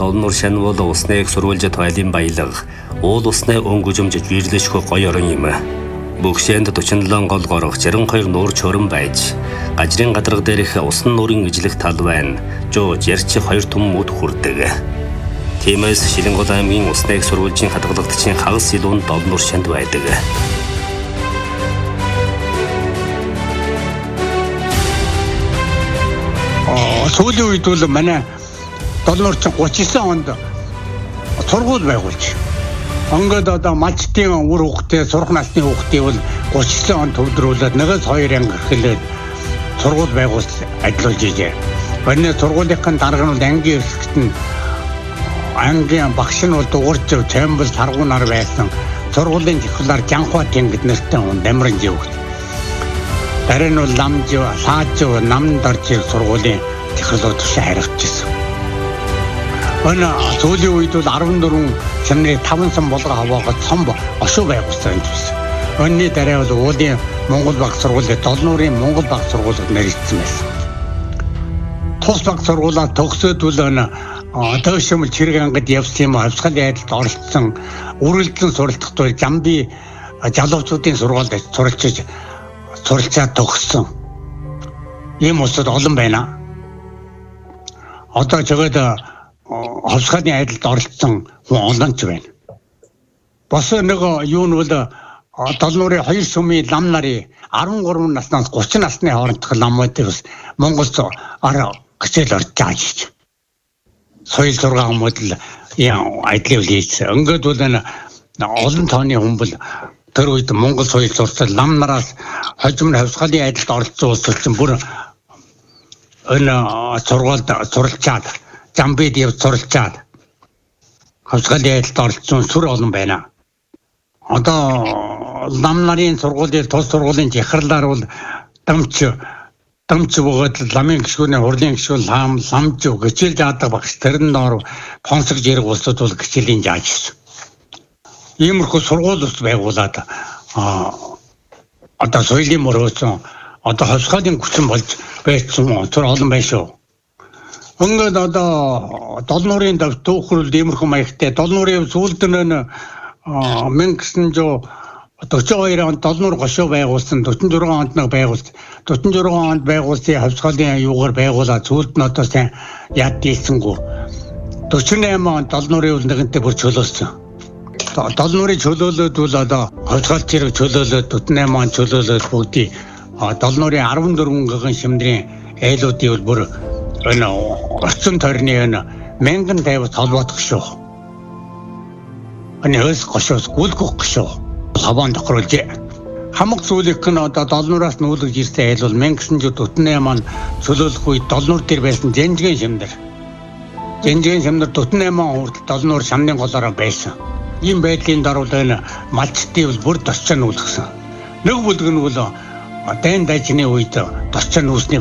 долнуур шанвол усныг сурвалжит байлын баялаг уул усны өнгөжөмж жирлэшгүй гоё орон юм. Бүгшээнд 47 гол горох 62 нуур чорон байж гажрын гадарга дээрх усан нуурын ижлэх тал байна. Жууж ярч 2 түм мөд хүрдэг. Тиймээс Шилэнгол аймгийн усныг сурвалжийн хадгалагчийн хагас илүүн долнуур шанд байдаг. Сүүлийн үед бол манай долнуурчин 39 онд сургууль байгуулж. Онгод одоо мачтын үр хүүхдээ сурах насны хүүхдээ бол 39 онд төвлөрүүлээд нэгээс 2 анги эхлээд сургууль байгуулж ажиллаж ижээ. Өнөө сургуулийн дарга нь ангийн хэсэгт нь ангийн багш нь бол дуурч Чамбал таргуу нар байсан. Сургуулийн техникаар Жанхва тэнгид нэртэй хүн Дамрын живгт. Дараа нь бол Ламж, Сааж, Намд орж сургуулийн технологич хариуцсан. Өнөө сүүлийн үед бол 14 чанарын 5 сан болгоо хаваагаад цом ошуу байгуулсан юм байна. Өнний дараа бол уулын Монгол баг сургуулийн долнуурын Монгол баг сургуулиуд нэрийгдсэн байсан. Тус баг сургуулаа төгсөөд бол дөөшмөл чирэг ангад явсан юм авсгалын айдалд оролцсон үргэлжлэн суралцах тул Жамби залуучуудын сургуульд суралцаад төгссөн. Ийм улсууд олон байна. Одоо жигэд авсгалын айдалд оролцсон хүн олон ч байна. Бас нэг юу нь бол долнуурын 2 сүмийн лам нарын 13 наснаас 30 насны хоорондох ламуудыг бас Монголд гисэл орж байгаа. Соёл зураг модел айдлыг хийсэн. Ингээд бол олон тооны хүн бол тэр үед Монгол соёл зурцал лам нараас хожим хавсгалын айдалд оролцсон улсчин бүр энэ сургуульд суралцаад Жамбид явж суралцаад хавсгалын айдалд оролцсон сүр олон байна. Одоо лам нарын сургуулийн тус сургуулийн захирлаар бол дамч бөгөөд ламын гişгүүний хурлын гişгүүн ламж гिचэл жаадаг багш тэрэн доор консерж яриг улсууд бол гिचэлийн зааж ирсэн. Иймэрхүү сургууль ус байгуулад одоо соёлын мөрөөсөн одоо хавсгалын хүчин болж байсан тэр олон байна шүү. Ингээд одоо долнуурын төвхөрөл иймэрхүү маягтай долнуурын сүүлд нь 1942 онд долнуур гошуу байгуулсан 46 онд нэг байгуулсан 46 онд байгуулсан хавсгалын юугаар байгуулаад сүүлд нь одоо сайн яд дийлсэнгүү 48 онд долнуурын нэгэнтэй бүр чөлөөсөн. Долнуурын чөлөөлөд бол одоо хавсгал зэрэг чөлөөлөд 48 онд чөлөөлөд бүгдий долнуурын 14 гэгэн шимдрийн айлуудыг бол бүр энэ орчин тойрны энэ мянган тайвас холбоодох шүү. Энэ höс гошоос гүйлгөх шүү. Хаваан тохируулжээ. Хамаг зүйлийнх нь одоо долнуураас нүүлгэж ирсэн айл бол 1948 он чөлөөлөх үед долнуур дээр байсан Жэнжгэн шимдэр. Жэнжгэн шимдэр 48 он хүртэл долнуур шамны голоороо байсан. Ийм байдлын даруул энэ малчтыг бол бүр тосчоо нүүлгсэн. Нэг бүлэг нь бол дайн дайчны үед тосчоо нүүлсний